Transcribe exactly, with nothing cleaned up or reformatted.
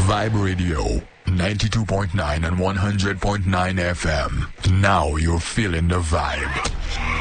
Vibe Radio, ninety-two point nine and one hundred point nine F M. Now you're feeling the vibe.